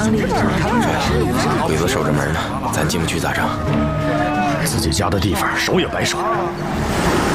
当里头。 鬼子守着门呢，咱进不去咋整？ 自己家的地方守也白守。